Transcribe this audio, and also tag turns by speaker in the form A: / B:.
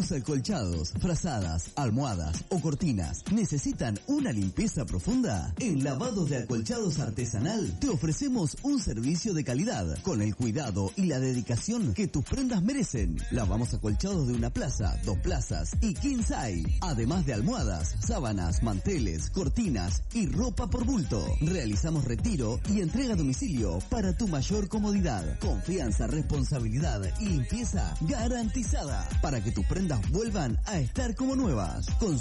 A: tus acolchados, frazadas, almohadas o cortinas necesitan una limpieza profunda. En Lavado de Acolchados Artesanal te ofrecemos un servicio de calidad con el cuidado y la dedicación que tus prendas merecen. Lavamos acolchados de una plaza, 2 plazas y king size, además de almohadas, sábanas, manteles, cortinas y ropa por bulto. Realizamos retiro y entrega a domicilio para tu mayor comodidad. Confianza, responsabilidad y limpieza garantizada para que tus prendas vuelvan a estar como nuevas.